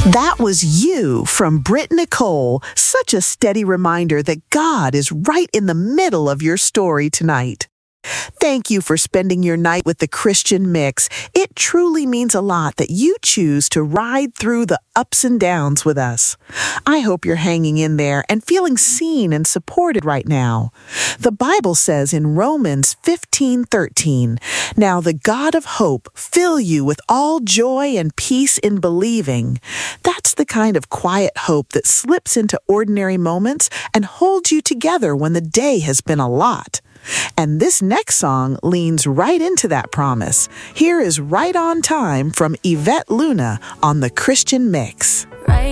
That was You from Britt Nicole. Such a steady reminder that God is right in the middle of your story tonight. Thank you for spending your night with the Christian Mix. It truly means a lot that you choose to ride through the ups and downs with us. I hope you're hanging in there and feeling seen and supported right now. The Bible says in Romans 15:13, "Now the God of hope fill you with all joy and peace in believing." That's the kind of quiet hope that slips into ordinary moments and holds you together when the day has been a lot. And this next song leans right into that promise. Here is Right on Time from Yvette Luna on the Christian Mix.